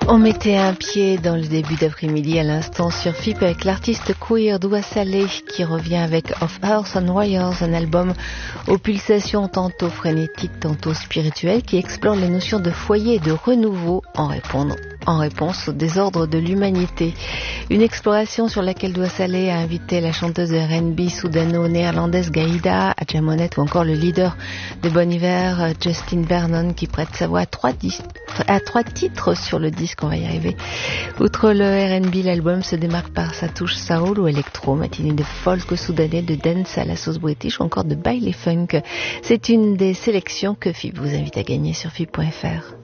On mettait un pied dans le début d'après-midi à l'instant sur FIP avec l'artiste queer Doua Saleh qui revient avec Of Earth and Wires, un album aux pulsations tantôt frénétiques, tantôt spirituelles qui explore les notions de foyer et de renouveau en réponse au désordre de l'humanité. Une exploration sur laquelle Doua Saleh a invité la chanteuse de R&B soudano-néerlandaise Gaïda Adjamonet ou encore le leader de Bon Iver, Justin Vernon, qui prête sa voix à trois titres sur le disque. On va y arriver. Outre le R&B, l'album se démarque par sa touche soul ou électro, matinée de folk soudanais, de dance à la sauce british ou encore de baile funk. C'est une des sélections que FIP vous invite à gagner sur FIP.fr.